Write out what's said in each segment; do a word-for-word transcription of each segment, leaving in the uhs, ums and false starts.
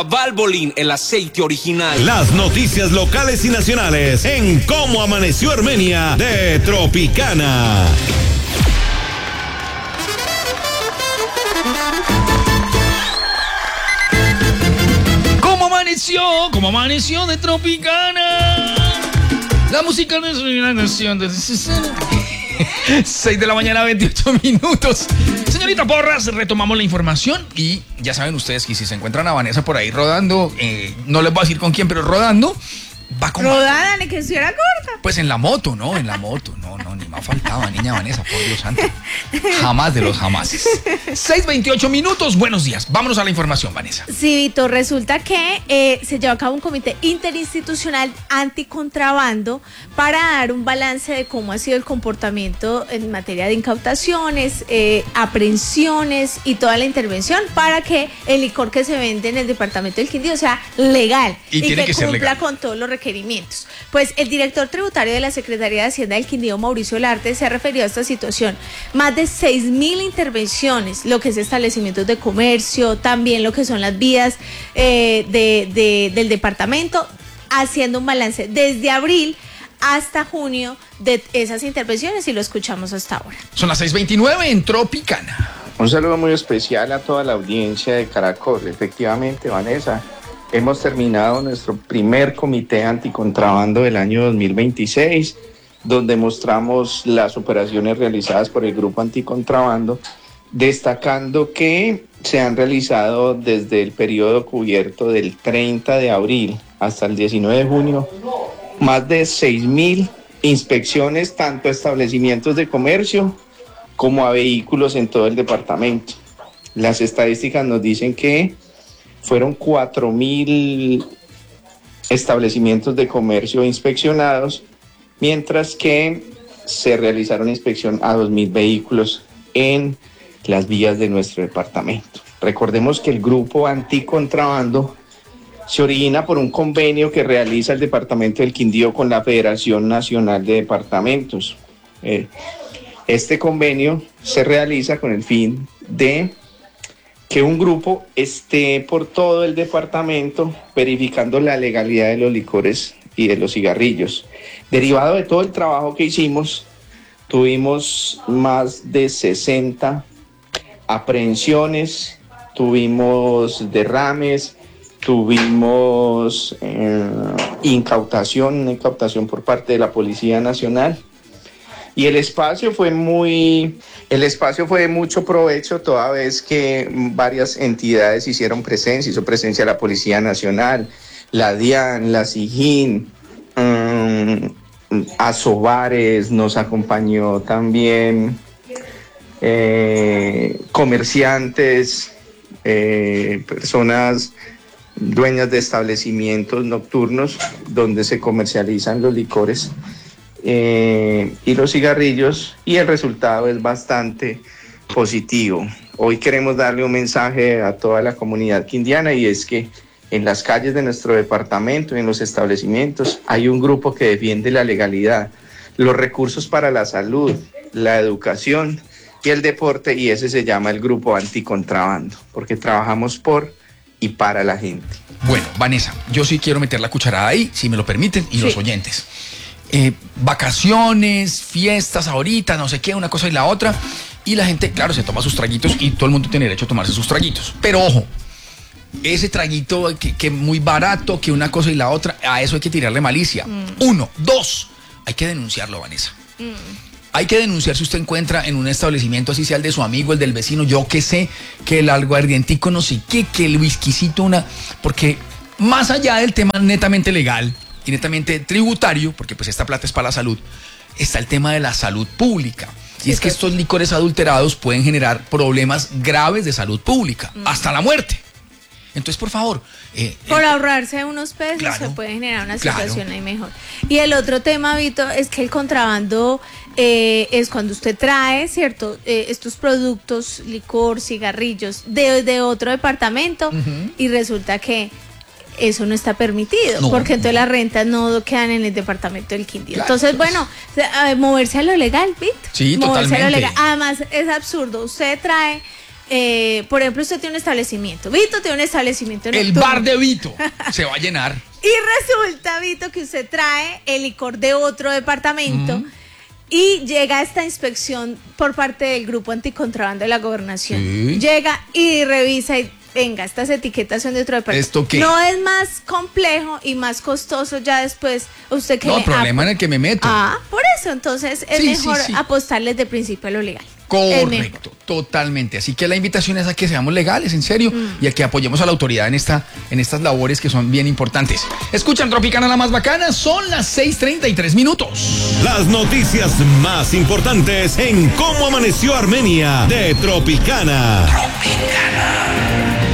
Valvoline, el aceite original. Las noticias locales y nacionales en Cómo Amaneció Armenia de Tropicana. ¿Cómo amaneció? ¿Cómo amaneció de Tropicana? La música no es una nación de... seis de la mañana, veintiocho minutos. Señorita Porras, retomamos la información y ya saben ustedes que si se encuentran a Vanessa por ahí rodando, eh, no les voy a decir con quién, pero rodando, va con... Rodada, ni que estuviera corta. Pues en la moto, ¿no? En la moto, no, no, ni me faltaba, niña Vanessa, por Dios santo. Jamás de los jamases. seis veintiocho minutos, buenos días. Vámonos a la información, Vanessa. Sí, Vito, resulta que eh, se llevó a cabo un comité interinstitucional anticontrabando para dar un balance de cómo ha sido el comportamiento en materia de incautaciones, eh, aprehensiones y toda la intervención para que el licor que se vende en el departamento del Quindío sea legal y, y tiene que, que ser cumpla legal con todos los requerimientos. Pues el director tributario de la Secretaría de Hacienda del Quindío, Mauricio Larte, se ha referido a esta situación. Más de seis mil intervenciones, lo que es establecimientos de comercio, también lo que son las vías eh, de, de, del departamento, haciendo un balance desde abril hasta junio de esas intervenciones y lo escuchamos hasta ahora. Son las seis veintinueve en Tropicana. Un saludo muy especial a toda la audiencia de Caracol. Efectivamente, Vanessa, hemos terminado nuestro primer comité anticontrabando del año dos mil veintiséis, donde mostramos las operaciones realizadas por el Grupo Anticontrabando, destacando que se han realizado desde el periodo cubierto del treinta de abril hasta el diecinueve de junio más de seis mil inspecciones tanto a establecimientos de comercio como a vehículos en todo el departamento. Las estadísticas nos dicen que fueron cuatro mil establecimientos de comercio inspeccionados, mientras que se realizaron inspección a dos mil vehículos en las vías de nuestro departamento. Recordemos que el Grupo Anticontrabando se origina por un convenio que realiza el Departamento del Quindío con la Federación Nacional de Departamentos. Eh, este convenio se realiza con el fin de que un grupo esté por todo el departamento verificando la legalidad de los licores y de los cigarrillos. Derivado de todo el trabajo que hicimos, tuvimos más de sesenta aprehensiones, tuvimos derrames, tuvimos eh, incautación, una incautación por parte de la Policía Nacional. Y el espacio fue muy, el espacio fue de mucho provecho, toda vez que varias entidades hicieron presencia, hizo presencia la Policía Nacional, la DIAN, la SIGIN, um, Asobares, nos acompañó también eh, comerciantes, eh, personas dueñas de establecimientos nocturnos donde se comercializan los licores eh, y los cigarrillos, y el resultado es bastante positivo. Hoy queremos darle un mensaje a toda la comunidad quindiana, y es que en las calles de nuestro departamento, en los establecimientos, hay un grupo que defiende la legalidad, los recursos para la salud, la educación y el deporte, y ese se llama el Grupo Anticontrabando, porque trabajamos por y para la gente. Bueno, Vanessa, yo sí quiero meter la cucharada ahí, si me lo permiten, y sí. Los oyentes. Eh, vacaciones, fiestas ahorita, no sé qué, una cosa y la otra, y la gente, claro, se toma sus traguitos y todo el mundo tiene derecho a tomarse sus traguitos. Pero ojo, ese traguito que, que muy barato, que una cosa y la otra, a eso hay que tirarle malicia. Mm. Uno, dos, hay que denunciarlo, Vanessa. Mm. Hay que denunciar si usted encuentra en un establecimiento, así sea el de su amigo, el del vecino, yo qué sé, que el aguardientico no sé qué, que el whiskycito, una... Porque más allá del tema netamente legal y netamente tributario, porque pues esta plata es para la salud, está el tema de la salud pública. Y sí, es que pues, estos licores adulterados pueden generar problemas graves de salud pública, mm. hasta la muerte. Entonces, por favor... Eh, por eh, ahorrarse unos pesos, claro, se puede generar una situación claro. ahí mejor. Y el otro tema, Vito, es que el contrabando eh, es cuando usted trae, ¿cierto? Eh, estos productos, licor, cigarrillos, de, de otro departamento, uh-huh. y resulta que eso no está permitido, no, porque entonces no. las rentas no quedan en el departamento del Quindío. Claro, entonces, pues. bueno, a ver, moverse a lo legal, Vito. Sí, moverse totalmente. a lo legal. Además, es absurdo. Usted trae... eh, por ejemplo, usted tiene un establecimiento, Vito tiene un establecimiento El nocturno. bar de Vito se va a llenar. Y resulta, Vito, que usted trae el licor de otro departamento uh-huh. y llega esta inspección por parte del grupo anticontrabando de la gobernación. Sí. Llega y revisa y venga, estas etiquetas son de otro departamento. ¿Esto qué? No es más complejo y más costoso ya después usted que No, le problema ap- en el que me meto. Ah, por eso, entonces es sí, mejor sí, sí. apostarles de principio a lo legal. Correcto, totalmente. Así que la invitación es a que seamos legales, en serio, mm. y a que apoyemos a la autoridad en, esta, en estas labores que son bien importantes. Escuchan Tropicana, la más bacana, son las seis treinta y tres minutos. Las noticias más importantes en Cómo Amaneció Armenia de Tropicana. Tropicana.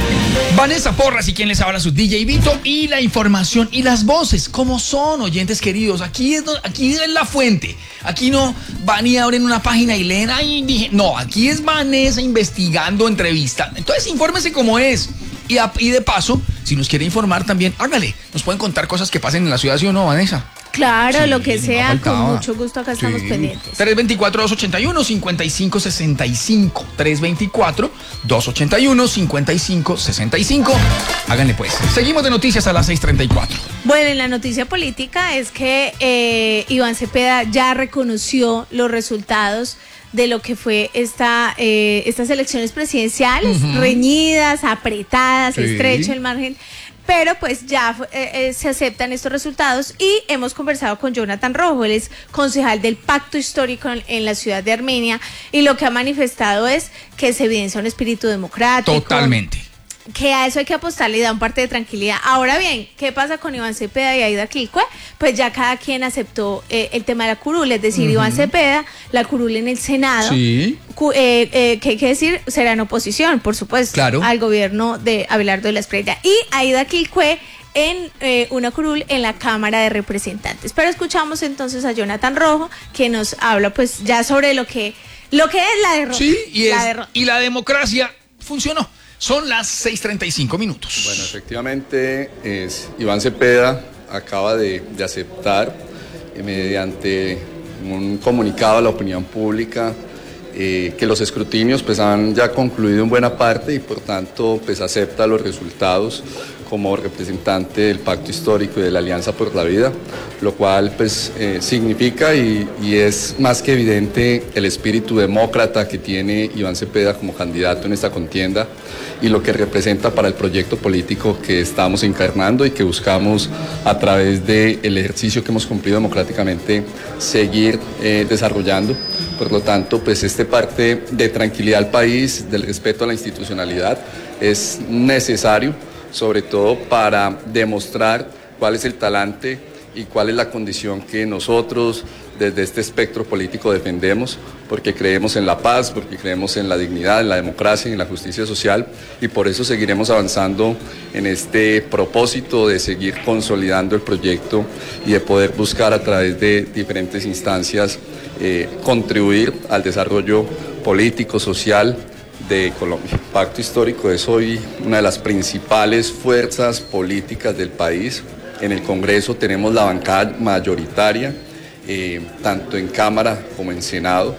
Vanessa Porras y quien les habla, su D J Vito, y la información y las voces, ¿cómo son, oyentes queridos? Aquí es, aquí es la fuente. Aquí no van y abren una página y leen, ay, dije, no, aquí es Vanessa investigando, entrevista. Entonces, infórmese cómo es. Y, a, y de paso, si nos quiere informar también, hágale. Nos pueden contar cosas que pasen en la ciudad, ¿sí o no, Vanessa? Claro, sí, lo que sea, no con mucho gusto acá sí. Estamos pendientes. tres dos cuatro, dos ocho uno, cinco cinco seis cinco. tres dos cuatro, dos ocho uno, cinco cinco seis cinco. Háganle pues. Seguimos de noticias a las seis treinta y cuatro. Bueno, en la noticia política es que eh, Iván Cepeda ya reconoció los resultados de lo que fue esta, eh, estas elecciones presidenciales, uh-huh. reñidas, apretadas, sí. estrecho el margen. Pero pues ya eh, eh, se aceptan estos resultados y hemos conversado con Jonathan Rojo, él es concejal del Pacto Histórico en, en la ciudad de Armenia, y lo que ha manifestado es que se evidencia un espíritu democrático. Totalmente. Que a eso hay que apostarle y da un parte de tranquilidad. Ahora bien, ¿qué pasa con Iván Cepeda y Aida Quilcue? Pues ya cada quien aceptó eh, el tema de la curul, es decir, uh-huh. Iván Cepeda, la curul en el Senado, sí. cu- eh, eh, que hay que decir, será en oposición, por supuesto, claro. al gobierno de Abelardo de la Espriella, y Aida Quilcue en eh, una curul en la Cámara de Representantes. Pero escuchamos entonces a Jonathan Rojo, que nos habla pues ya sobre lo que, lo que es la derrota. Sí, y, la es, derrota. y la democracia funcionó. Son las seis treinta y cinco minutos. Bueno, efectivamente, es, Iván Cepeda acaba de, de aceptar eh, mediante un comunicado a la opinión pública eh, que los escrutinios pues, han ya concluido en buena parte y por tanto pues, acepta los resultados como representante del Pacto Histórico y de la Alianza por la Vida, lo cual pues eh, significa y, y es más que evidente el espíritu demócrata que tiene Iván Cepeda como candidato en esta contienda y lo que representa para el proyecto político que estamos encarnando y que buscamos a través del ejercicio que hemos cumplido democráticamente seguir eh, desarrollando. Por lo tanto, pues este parte de tranquilidad al país, del respeto a la institucionalidad, es necesario, sobre todo para demostrar cuál es el talante y cuál es la condición que nosotros desde este espectro político defendemos, porque creemos en la paz, porque creemos en la dignidad, en la democracia y en la justicia social, y por eso seguiremos avanzando en este propósito de seguir consolidando el proyecto y de poder buscar a través de diferentes instancias eh, contribuir al desarrollo político, social, de Colombia. El Pacto Histórico es hoy una de las principales fuerzas políticas del país. En el Congreso tenemos la bancada mayoritaria, eh, tanto en Cámara como en Senado,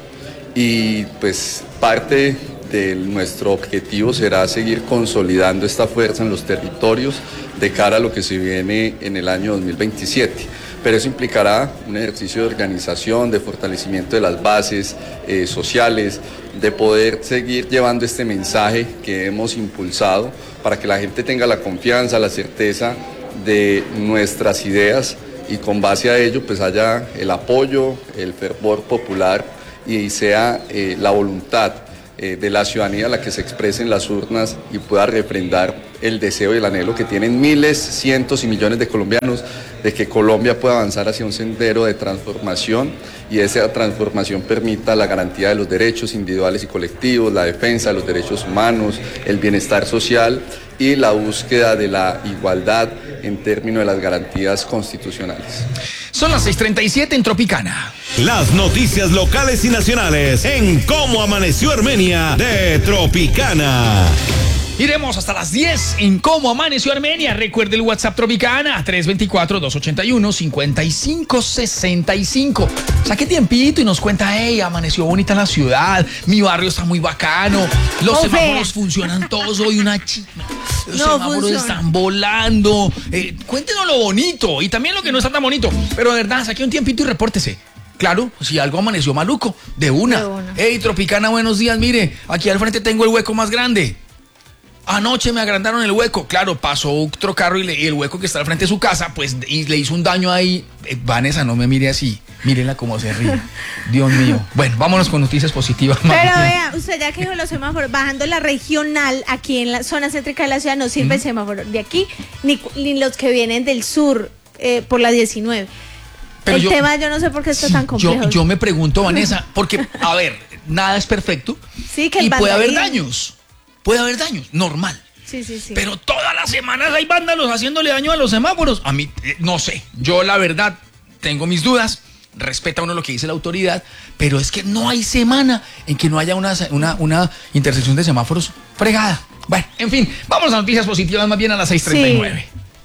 y pues parte de nuestro objetivo será seguir consolidando esta fuerza en los territorios de cara a lo que se viene en el año dos mil veintisiete. Pero eso implicará un ejercicio de organización, de fortalecimiento de las bases eh, sociales, de poder seguir llevando este mensaje que hemos impulsado para que la gente tenga la confianza, la certeza de nuestras ideas y con base a ello pues haya el apoyo, el fervor popular y sea eh, la voluntad eh, de la ciudadanía la que se exprese en las urnas y pueda refrendar el deseo y el anhelo que tienen miles, cientos y millones de colombianos de que Colombia pueda avanzar hacia un sendero de transformación y esa transformación permita la garantía de los derechos individuales y colectivos, la defensa de los derechos humanos, el bienestar social y la búsqueda de la igualdad en términos de las garantías constitucionales. Son las seis treinta y siete en Tropicana. Las noticias locales y nacionales en Cómo Amaneció Armenia de Tropicana. Iremos hasta las diez en Cómo Amaneció Armenia. Recuerde el WhatsApp Tropicana, tres dos cuatro, dos ocho uno, cinco cinco seis cinco. Saque tiempito y nos cuenta, hey, amaneció bonita la ciudad, mi barrio está muy bacano, los Oh, semáforos fea. funcionan todos hoy, una chica. Los No semáforos funciona. están volando. Eh, cuéntenos lo bonito y también lo que no está tan bonito. Pero de verdad, saque un tiempito y repórtese. Claro, si algo amaneció maluco, de una. De una. Hey, Tropicana, buenos días. Mire, aquí al frente tengo el hueco más grande. Anoche me agrandaron el hueco. Claro, pasó otro carro y, le- y el hueco que está al frente de su casa, pues y le hizo un daño ahí. Eh, Vanessa, no me mire así. Mírenla cómo se ríe. Dios mío. Bueno, vámonos con noticias positivas. Pero María. vea, usted ya que dijo los semáforos, bajando la regional aquí en la zona céntrica de la ciudad no sirve el semáforo de aquí, ni, cu- ni los que vienen del sur eh, por la diecinueve. Pero el yo- tema yo no sé por qué está tan complejo. Yo, yo me pregunto, Vanessa, porque, a ver, nada es perfecto. Sí, que el y puede haber vandalismo. daños. Puede haber daños, normal. Sí, sí, sí. Pero todas las semanas hay vándalos haciéndole daño a los semáforos. A mí, eh, no sé. Yo, la verdad, tengo mis dudas. Respeta uno lo que dice la autoridad. Pero es que no hay semana en que no haya una, una, una intersección de semáforos fregada. Bueno, en fin, vamos a noticias positivas más bien a las seis treinta y nueve.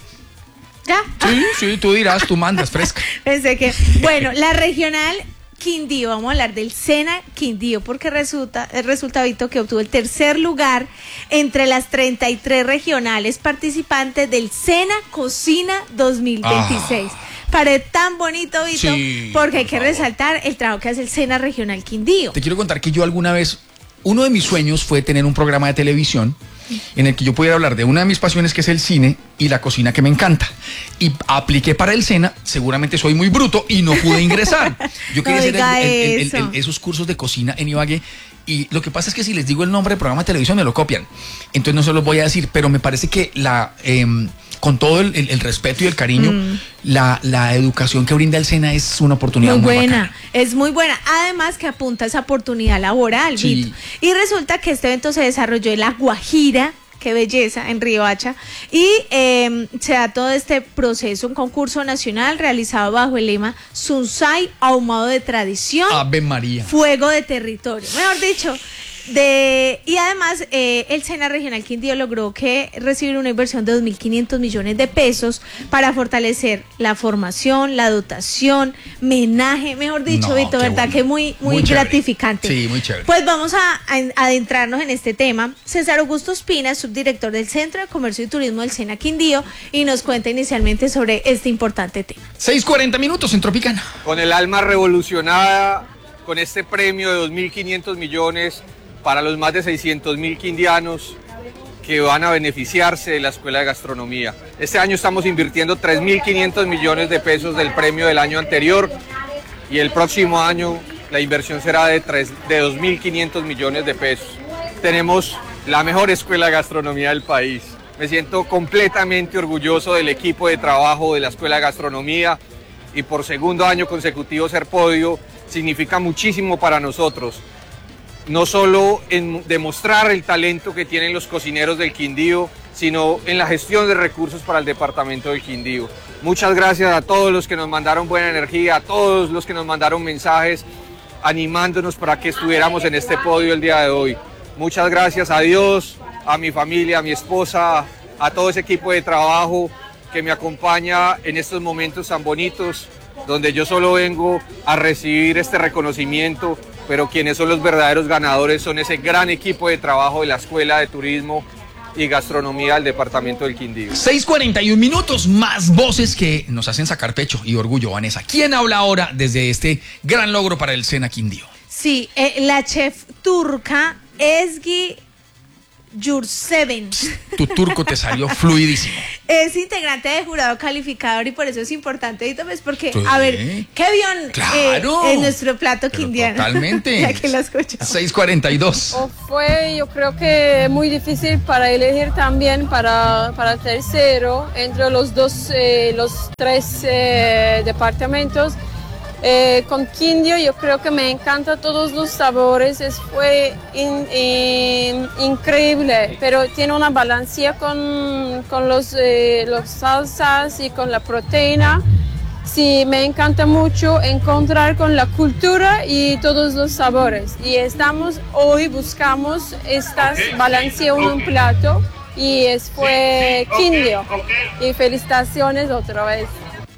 ¿Ya? Sí, sí, tú dirás, tú mandas, fresca. Pensé que, bueno, la regional Quindío, vamos a hablar del SENA Quindío, porque resulta, resulta, Vito, que obtuvo el tercer lugar entre las treinta y tres regionales participantes del SENA Cocina dos mil veintiséis. Ah. Parece tan bonito, Vito, Sí, porque hay por que favor. resaltar el trabajo que hace el SENA Regional Quindío. Te quiero contar que yo alguna vez, uno de mis sueños fue tener un programa de televisión en el que yo pudiera hablar de una de mis pasiones, que es el cine, y la cocina, que me encanta. Y apliqué para el SENA, seguramente soy muy bruto y no pude ingresar. Yo quería No hacer diga el- el- el- eso. el- esos cursos de cocina en Ibagué. Y lo que pasa es que si les digo el nombre de programa de televisión me lo copian. Entonces no se los voy a decir, pero me parece que la... em, con todo el, el- el respeto y el cariño, la, la educación que brinda el SENA es una oportunidad Muy muy, buena, bacana. es muy buena. Además que apunta a esa oportunidad laboral, Sí. Vito. Y resulta que este evento se desarrolló en La Guajira, qué belleza, en Riohacha. Y eh, se da todo este proceso, un concurso nacional realizado bajo el lema Sunsai, ahumado de tradición, Ave María. fuego de territorio. Mejor dicho, de y además eh, el SENA Regional Quindío logró que recibir una inversión de dos mil quinientos millones de pesos para fortalecer la formación, la dotación, menaje, mejor dicho, No, Vito, qué ¿verdad? bueno. Que muy, muy, Muy chévere. gratificante. Sí, muy chévere. Pues vamos a, a adentrarnos en este tema. César Augusto Espina, subdirector del Centro de Comercio y Turismo del SENA Quindío, y nos cuenta inicialmente sobre este importante tema. seis cuarenta minutos en Tropicana. Con el alma revolucionada, con este premio de dos mil quinientos millones para los más de seiscientos mil quindianos que van a beneficiarse de la Escuela de Gastronomía. Este año estamos invirtiendo tres mil quinientos millones de pesos del premio del año anterior y el próximo año la inversión será de, tres- de dos mil quinientos millones de pesos. Tenemos la mejor Escuela de Gastronomía del país. Me siento completamente orgulloso del equipo de trabajo de la Escuela de Gastronomía y por segundo año consecutivo ser podio significa muchísimo para nosotros. No solo en demostrar el talento que tienen los cocineros del Quindío, sino en la gestión de recursos para el departamento del Quindío. Muchas gracias a todos los que nos mandaron buena energía, a todos los que nos mandaron mensajes animándonos para que estuviéramos en este podio el día de hoy. Muchas gracias a Dios, a mi familia, a mi esposa, a todo ese equipo de trabajo que me acompaña en estos momentos tan bonitos, donde yo solo vengo a recibir este reconocimiento, pero quienes son los verdaderos ganadores son ese gran equipo de trabajo de la Escuela de Turismo y Gastronomía del Departamento del Quindío. seis cuarenta y uno minutos, más voces que nos hacen sacar pecho y orgullo, Vanessa. ¿Quién habla ahora desde este gran logro para el SENA Quindío? Sí, eh, la chef turca Ezgi Yurseven. Tu turco te salió fluidísimo. Es integrante de jurado calificador y por eso es importante, Vito, pues porque, Sí. a ver, ¿qué vio en, Claro. eh, en nuestro plato Pero quindiano? totalmente. Ya que lo escuchamos. seis cuarenta y dos. O fue, yo creo que muy difícil para elegir también para, para tercero entre los dos, eh, los tres eh, departamentos. Eh, con Quindío yo creo que me encanta todos los sabores, es, fue in- in- increíble, pero tiene una balancía con, con los, eh, los salsas y con la proteína. sí, me encanta mucho encontrar con la cultura y todos los sabores. Y estamos hoy buscamos estas balancear en un plato y es, fue quindio. Y felicitaciones otra vez.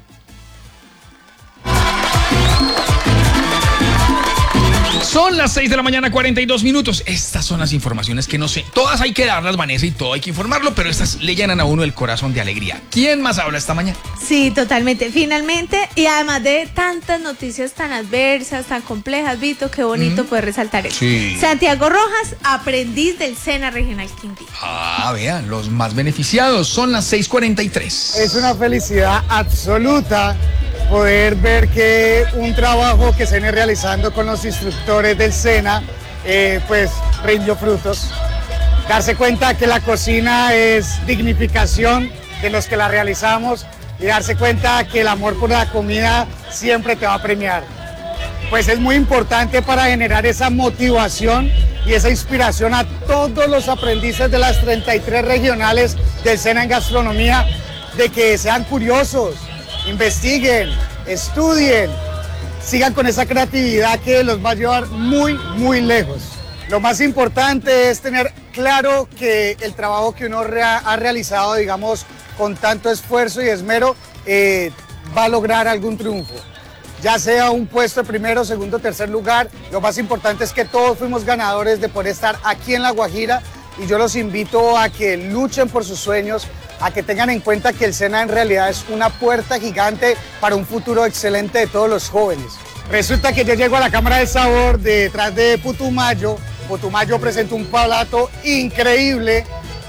Son las seis de la mañana, cuarenta y dos minutos. Estas son las informaciones que no sé. Todas hay que darlas, Vanessa, y todo hay que informarlo, pero estas le llenan a uno el corazón de alegría. ¿Quién más habla esta mañana? Sí, totalmente. Finalmente, y además de tantas noticias tan adversas, tan complejas, Vito, qué bonito mm. poder resaltar eso. Sí. Santiago Rojas, aprendiz del SENA Regional Quindío. Ah, vean, los más beneficiados. Son las seis cuarenta y tres. Es una felicidad absoluta poder ver que un trabajo que se viene realizando con los instructores del SENA, eh, pues rindió frutos. Darse cuenta que la cocina es dignificación de los que la realizamos y darse cuenta que el amor por la comida siempre te va a premiar. Pues es muy importante para generar esa motivación y esa inspiración a todos los aprendices de las treinta y tres regionales del SENA en gastronomía, de que sean curiosos, investiguen, estudien, sigan con esa creatividad que los va a llevar muy, muy lejos. Lo más importante es tener claro que el trabajo que uno rea- ha realizado, digamos, con tanto esfuerzo y esmero, eh, va a lograr algún triunfo. Ya sea un puesto de primero, segundo, tercer lugar, lo más importante es que todos fuimos ganadores de poder estar aquí en La Guajira y yo los invito a que luchen por sus sueños, a que tengan en cuenta que el SENA en realidad es una puerta gigante para un futuro excelente de todos los jóvenes. Resulta que yo llego a la Cámara del Sabor detrás de Putumayo. Putumayo presenta un plato increíble.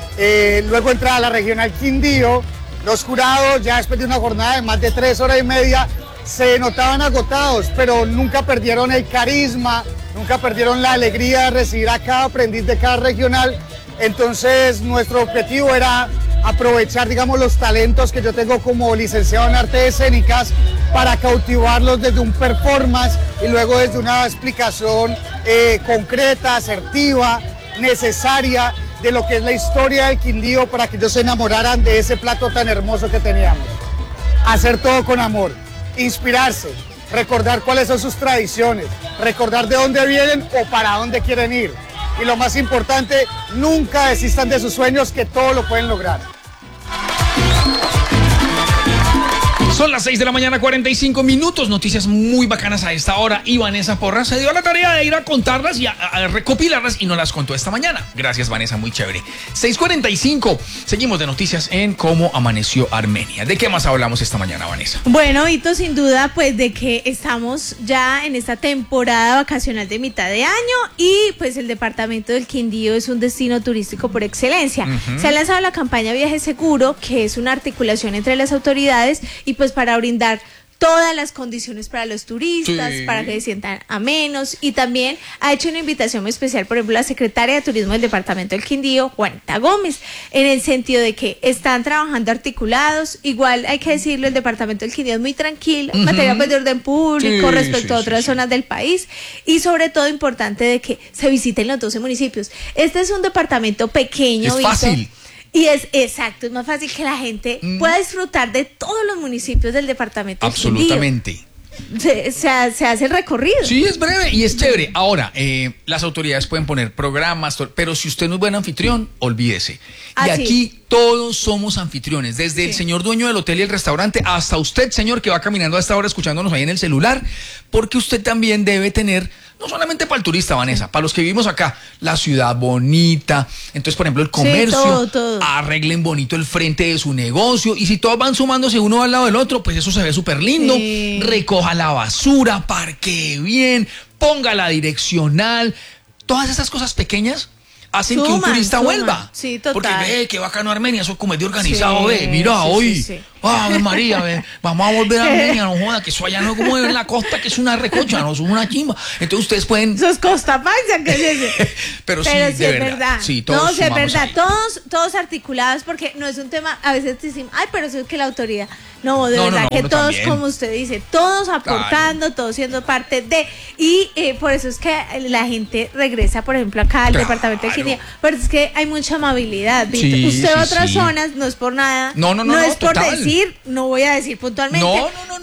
Eh, luego entra a la Regional Quindío. Los jurados, ya después de una jornada de más de tres horas y media, se notaban agotados, pero nunca perdieron el carisma, nunca perdieron la alegría de recibir a cada aprendiz de cada regional. Entonces, nuestro objetivo era aprovechar, digamos, los talentos que yo tengo como licenciado en artes escénicas para cautivarlos desde un performance y luego desde una explicación eh, concreta, asertiva, necesaria de lo que es la historia del Quindío para que ellos se enamoraran de ese plato tan hermoso que teníamos. Hacer todo con amor, inspirarse, recordar cuáles son sus tradiciones, recordar de dónde vienen o para dónde quieren ir. Y lo más importante, nunca desistan de sus sueños, que todo lo pueden lograr. Son las seis de la mañana, cuarenta y cinco minutos. Noticias muy bacanas a esta hora. Y Vanessa Porras se dio la tarea de ir a contarlas y a, a recopilarlas y nos las contó esta mañana. Gracias, Vanessa, muy chévere. seis cuarenta y cinco. Seguimos de noticias en Cómo Amaneció Armenia. ¿De qué más hablamos esta mañana, Vanessa? Bueno, Hito, sin duda, pues de que estamos ya en esta temporada vacacional de mitad de año y pues el departamento del Quindío es un destino turístico por excelencia. Uh-huh. Se ha lanzado la campaña Viaje Seguro, que es una articulación entre las autoridades y pues para brindar todas las condiciones para los turistas, sí, para que se sientan amenos, y también ha hecho una invitación muy especial, por ejemplo, la secretaria de Turismo del Departamento del Quindío, Juanita Gómez, en el sentido de que están trabajando articulados. Igual hay que decirlo, el Departamento del Quindío es muy tranquilo en uh-huh. materia pues, de orden público, sí, respecto sí, a otras sí, zonas sí. del país, y sobre todo importante de que se visiten los doce municipios. Este es un departamento pequeño. Es fácil. ¿visto? Y es exacto, es más fácil que la gente mm. pueda disfrutar de todos los municipios del departamento. Absolutamente. Se, se, se hace el recorrido. Sí, es breve y es chévere. Ahora, eh, las autoridades pueden poner programas, pero si usted no es buen anfitrión, olvídese. Ah, y aquí sí. todos somos anfitriones, desde sí. el señor dueño del hotel y el restaurante hasta usted, señor, que va caminando a esta hora escuchándonos ahí en el celular, porque usted también debe tener, no solamente para el turista, Vanessa, para los que vivimos acá, la ciudad bonita. Entonces, por ejemplo, el comercio, sí, todo, todo. Arreglen bonito el frente de su negocio, y si todos van sumándose uno al lado del otro, pues eso se ve súper lindo. Sí. Recoja la basura, parquee bien, ponga la direccional. Todas esas cosas pequeñas hacen suman, que un turista suman. vuelva. Sí, total. Porque ve que bacano Armenia, eso es como de organizado, sí, ve, mira, sí, hoy, sí, sí. ah, María, ve, vamos a volver a Armenia, no joda, que eso allá no es como en la costa, que es una recocha, no es una chimba. Entonces ustedes pueden... Eso es Costa Paisa, que es ese. Pero, Pero sí, sí, de es verdad. verdad. Sí, todos no, sí, es verdad, ahí. todos, todos articulados, porque no es un tema, a veces decimos, ay, pero eso es que la autoridad... No, de no, verdad no, no, que todos, también. Como usted dice, todos aportando, claro. todos siendo parte de, y eh, por eso es que la gente regresa, por ejemplo, acá al claro. departamento de Quindío, pero es que hay mucha amabilidad, sí, usted sí, a otras sí. zonas, no es por nada, no, no, no, no, no es total. por decir, no voy a decir puntualmente, no, no, no, no.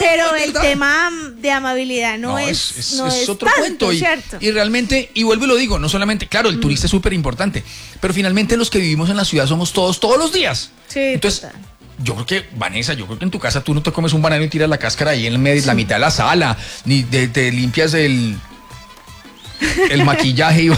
Pero ¿es el verdad? tema de amabilidad no, No, es, es, es- no es es otro tanto, cuento. Y, ¿cierto? y realmente, y vuelvo y lo digo, no solamente, claro, el turista es súper importante, pero finalmente los que vivimos en la ciudad somos todos, todos los días. Sí, Entonces, total. yo creo que, Vanessa, yo creo que en tu casa tú no te comes un banano y tiras la cáscara ahí en el medio, la mitad de la sala, ni de- te limpias el, el maquillaje y,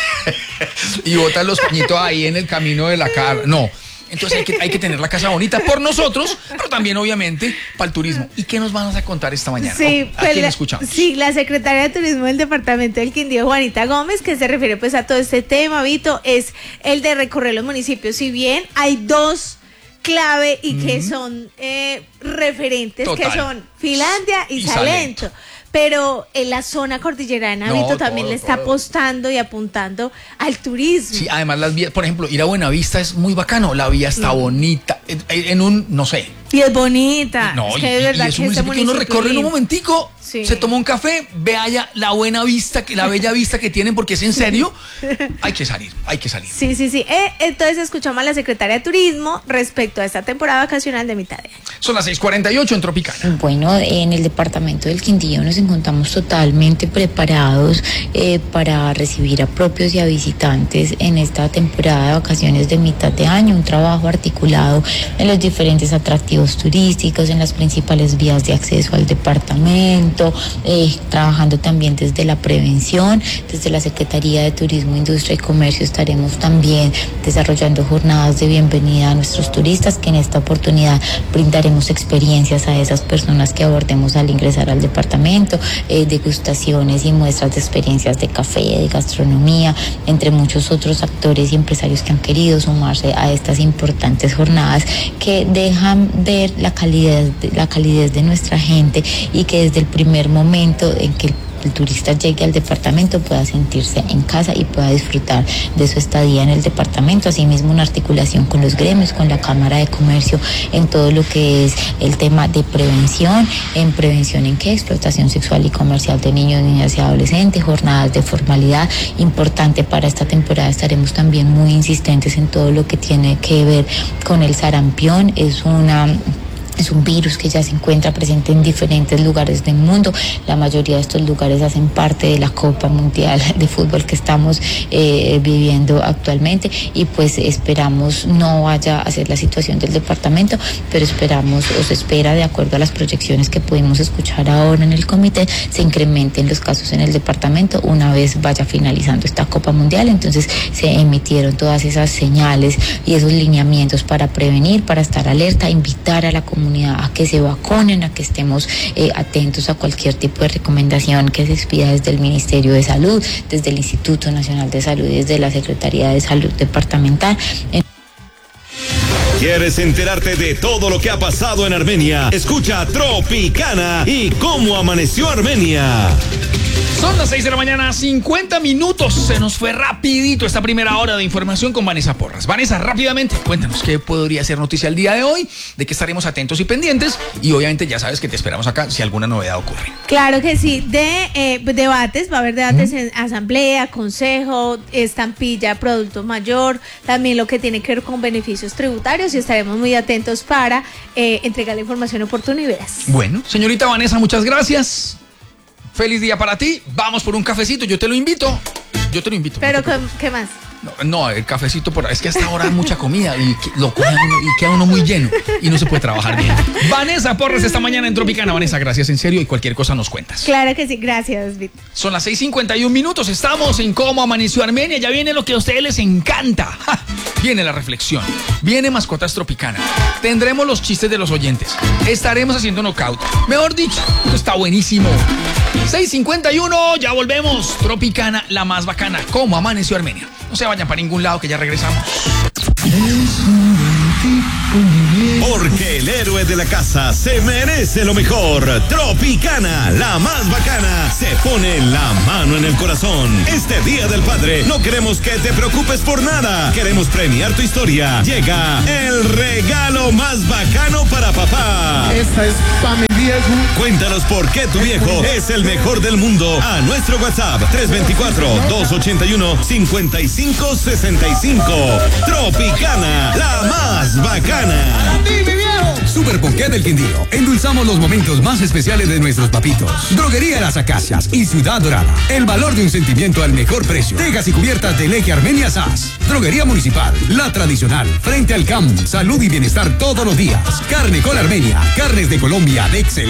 y botas los pañitos ahí en el camino de la cara. No. Entonces hay que, hay que tener la casa bonita por nosotros, pero también obviamente para el turismo. ¿Y qué nos van a contar esta mañana? Sí, ¿A pues quién la, escuchamos? sí, la secretaria de Turismo del Departamento del Quindío, Juanita Gómez, que se refiere pues a todo este tema, Vito, es el de recorrer los municipios. Si bien hay dos clave y que son eh, referentes, Total. que son Finlandia y, Y Salento. Salento. Pero en la zona cordillerana, No, Vito también todo, le está todo. apostando y apuntando al turismo. Sí, además las vías, por ejemplo, ir a Buenavista es muy bacano, la vía está bonita, en, en un, no sé. Y es bonita. No, es y, que de y verdad es un que este municipio que uno municipio recorre en un lindo. momentico, Sí. se toma un café, ve allá la buena vista, que la bella vista que tienen, porque es en serio, hay que salir, hay que salir. Sí, sí, sí. Eh, entonces escuchamos a la secretaria de Turismo respecto a esta temporada vacacional de mitad de año. Son las seis cuarenta y ocho en Tropicana. Bueno, en el departamento del Quindío nos encontramos totalmente preparados eh, para recibir a propios y a visitantes en esta temporada de vacaciones de mitad de año, un trabajo articulado en los diferentes atractivos turísticos, en las principales vías de acceso al departamento, eh, trabajando también desde la prevención. Desde la Secretaría de Turismo, Industria y Comercio estaremos también desarrollando jornadas de bienvenida a nuestros turistas, que en esta oportunidad brindaremos experiencias a esas personas que abordemos al ingresar al departamento, eh, degustaciones y muestras de experiencias de café, de gastronomía, entre muchos otros actores y empresarios que han querido sumarse a estas importantes jornadas que dejan ver la calidez, la calidez de nuestra gente, y que desde el primer momento en que el el turista llegue al departamento pueda sentirse en casa y pueda disfrutar de su estadía en el departamento. Asimismo, una articulación con los gremios, con la Cámara de Comercio, en todo lo que es el tema de prevención, en prevención en qué, explotación sexual y comercial de niños, niñas y adolescentes, jornadas de formalidad. Importante para esta temporada, estaremos también muy insistentes en todo lo que tiene que ver con el sarampión. Es una Es un virus que ya se encuentra presente en diferentes lugares del mundo. La mayoría de estos lugares hacen parte de la Copa Mundial de Fútbol que estamos eh, viviendo actualmente, y pues esperamos no vaya a ser la situación del departamento, pero esperamos, o se espera, de acuerdo a las proyecciones que pudimos escuchar ahora en el comité, se incrementen los casos en el departamento una vez vaya finalizando esta Copa Mundial. Entonces se emitieron todas esas señales y esos lineamientos para prevenir, para estar alerta, invitar a la comunidad a que se vacunen, a que estemos eh, atentos a cualquier tipo de recomendación que se expida desde el Ministerio de Salud, desde el Instituto Nacional de Salud y desde la Secretaría de Salud Departamental. En ¿Quieres enterarte de todo lo que ha pasado en Armenia? Escucha Tropicana y cómo amaneció Armenia. Son las seis de la mañana, cincuenta minutos. Se nos fue rapidito esta primera hora de información con Vanessa Porras. Vanessa, rápidamente, cuéntanos qué podría ser noticia el día de hoy, de qué estaremos atentos y pendientes, y obviamente ya sabes que te esperamos acá si alguna novedad ocurre. Claro que sí, de eh, debates, va a haber debates ¿Mm? en asamblea, consejo, estampilla, producto mayor, también lo que tiene que ver con beneficios tributarios, y estaremos muy atentos para eh, entregar la información oportuna y veraz. Bueno, señorita Vanessa, muchas gracias. Feliz día para ti. Vamos por un cafecito, yo te lo invito. Yo te lo invito. Pero, no te ¿qué más? No, no, el cafecito por es que hasta ahora hay mucha comida y que- lo coge uno y queda uno muy lleno y no se puede trabajar bien. Vanessa Porras esta mañana en Tropicana. Vanessa, gracias en serio, y cualquier cosa nos cuentas. Claro que sí, gracias, Víctor. Son las seis cincuenta y un minutos, estamos en Cómo Amaneció Armenia. Ya viene lo que a ustedes les encanta. ¡Ja! Viene la reflexión, viene Mascotas Tropicana, tendremos los chistes de los oyentes, estaremos haciendo knockout. Mejor dicho, esto está buenísimo. seis cincuenta y uno, ya volvemos. Tropicana, la más bacana. Cómo Amaneció Armenia. No se vayan para ningún lado, que ya regresamos. Porque el héroe de la casa se merece lo mejor. Tropicana, la más bacana, se pone la mano en el corazón. Este Día del Padre no queremos que te preocupes por nada. Queremos premiar tu historia. Llega el regalo más bacano para papá. Esta es para mi viejo. Cuéntanos por qué tu viejo es el mejor del mundo a nuestro WhatsApp tres dos cuatro, dos ocho uno, cinco cinco seis cinco. Tropicana, la más bacana. mi viejo! Super Ponqué del Quindío. Endulzamos los momentos más especiales de nuestros papitos. Droguería Las Acacias y Ciudad Dorada. El valor de un sentimiento al mejor precio. Tejas y cubiertas del eje Armenia S A S. Droguería Municipal. La tradicional. Frente al C A M. Salud y bienestar todos los días. Carne con Armenia. Carnes de Colombia de excelencia.